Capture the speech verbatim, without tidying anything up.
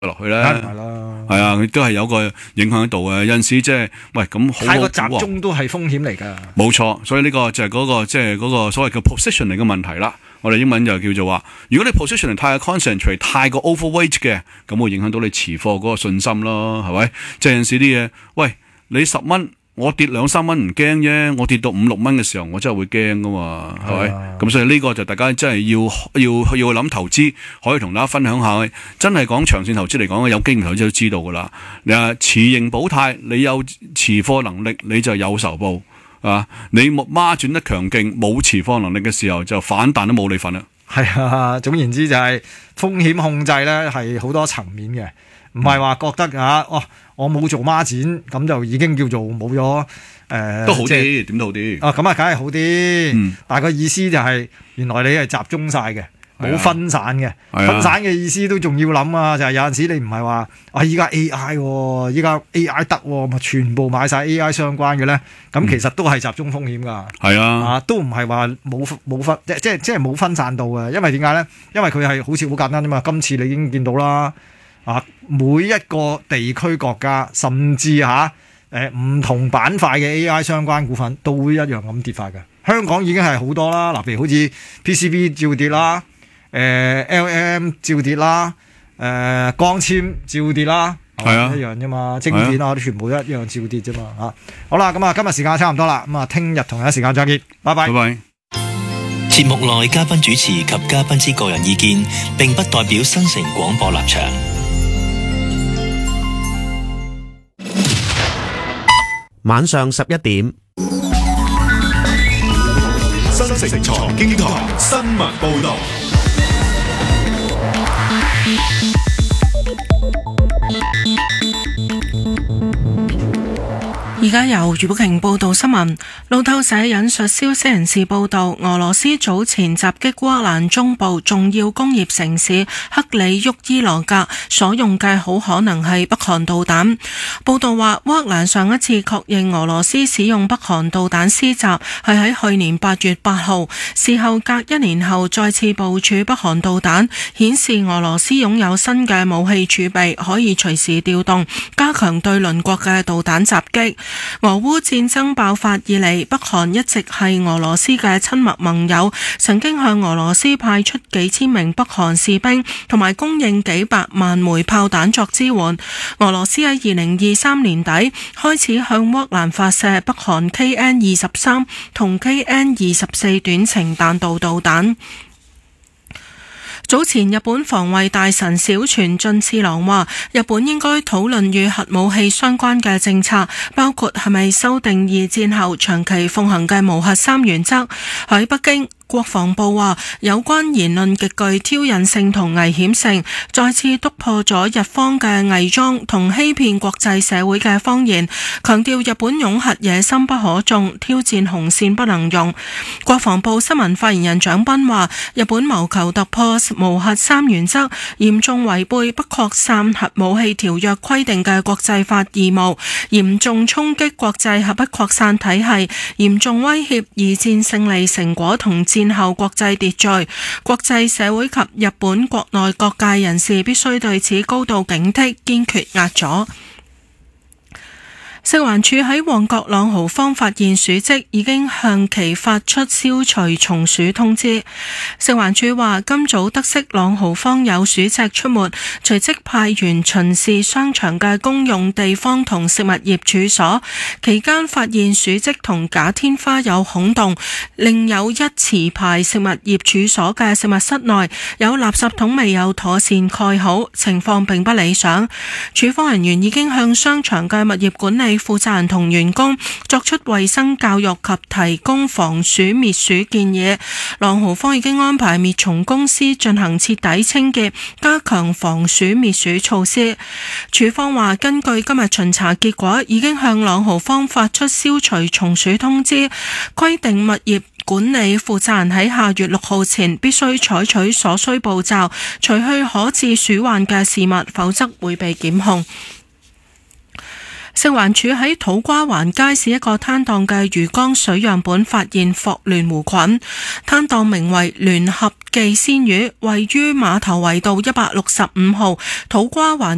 落去咧， 係啦， 係啊，佢都係有個影響喺度嘅。有陣時即係喂咁好， 太過集中都係風險嚟㗎。 冇錯，所以呢個就係嗰、嗰個即係嗰個所謂嘅 positioning 嘅問題啦。我哋英文就叫做話，如果你 positioning 太過 concentrate、太過 overweight 嘅，咁會影響到你持貨嗰個信心咯，係咪？即係有陣時啲嘢，喂，你十蚊。我跌兩三蚊唔驚啫，我跌到五六蚊嘅時候，我真係會驚噶嘛，係咪？咁所以呢個就大家真係要要要諗投資，可以同大家分享下。真係講長線投資嚟講，有經驗投資都知道噶啦。你話持盈保泰，你有持貨能力，你就有仇報啊！你孖轉得強勁，冇持貨能力嘅時候，就反彈都冇你份啦。 係啊，總言之就係風險控制咧，係好多層面嘅。唔係話覺得啊，哦，我冇做孖展，咁就已經叫做冇咗誒， 都好啲，點都好啲。 啊，咁啊，梗係好啲。 嗯、但係個意思就係、是，原來你係集中晒嘅，冇分散嘅。 啊、 分散嘅意思都仲要諗啊，就係、是、有陣時你唔係話啊，依家 A I， 依家 A I 得，咪全部買晒 A I 相關嘅咧，咁其實都係集中風險㗎。係、嗯、啊，啊都唔係話冇冇分，即即即係冇分散到嘅，因為點解咧？因為佢係好似好簡單啫嘛。今次你已經見到啦。啊！每一個地區國家，甚至嚇誒唔同板塊嘅 A I 相關股份，都會一樣咁跌法嘅。香港已經係好多啦，嗱，譬如好似 P C B 照跌啦，誒、呃、L M 照跌啦，誒、呃、光纖照跌啦，係啊，一樣啫嘛，晶片啊，全部一樣照跌啫嘛嚇。好啦，咁啊，今日時間差唔多啦，咁啊，聽日同一時間再見，拜拜。拜拜。 節目內嘉賓主持及嘉賓之個人意見，並不代表新城廣播立場。 晚上十一點， 新城財經台新聞報道。 而家由余寶瓊報道新聞。路透社引述消息人士報道，俄羅斯早前襲擊烏克蘭中部重要工業城市克里沃伊羅格，所用嘅好可能係北韓導彈。報道話，烏克蘭上一次確認俄羅斯使用北韓導彈施襲係喺去年八月八號，事後隔一年後再次部署北韓導彈，顯示俄羅斯擁有新嘅武器儲備，可以隨時調動，加強對鄰國嘅導彈襲擊。俄烏戰爭爆發以嚟，北韓一直係俄羅斯嘅親密盟友，曾經向俄羅斯派出幾千名北韓士兵，同埋供應幾百萬枚炮彈作支援。俄羅斯喺二零二三年底開始向烏克蘭發射北韓 K N 二十三同 K N 二十四短程彈道導彈。早前日本防衛大臣小泉進次郎話，日本應該討論與核武器相關嘅政策，包括係咪修訂二戰後長期奉行嘅無核三原則。喺北京，國防部話有關言論極具挑釁性同危險性，再次督破咗日方嘅偽裝同欺騙國際社會嘅謊言，強調日本擁核野心不可縱，挑戰紅線不能用。國防部新聞發言人蔣斌話，日本謀求突破無核三原則，嚴重違背不擴散核武器條約規定嘅國際法義務，嚴重衝擊國際核不擴散體系，嚴重威脅二戰勝利成果同戰後國際秩序。國際社會及日本國內各界人士必須對此高度警惕，堅決壓阻。食環署喺旺角朗豪坊發現鼠跡，已經向其發出消除蟲鼠通知。食環署話，今早得悉朗豪坊有鼠隻出沒，隨即派員巡視商場嘅公用地方同食物業處所，期間發現鼠跡同假天花有孔洞，另有一持牌食物業處所嘅食物室內有垃圾桶未有妥善蓋好，情況並不理想。處方人員已經向商場嘅物業管理負責人同員工作出衛生教育及提供防鼠滅鼠建議。朗豪坊已經安排滅蟲公司進行徹底清潔，加強防鼠滅鼠措施。署方話，根據今日巡查結果，已經向朗豪坊發出消除蟲鼠通知，規定物業管理負責人喺下月六號前必須採取所需步驟，除去可致鼠患嘅事物，否則會被檢控。食環署喺土瓜灣街市一個攤檔嘅魚缸水樣本發現霍亂弧菌，攤檔名為聯合記鮮魚，位於馬頭圍道一百六十五號土瓜灣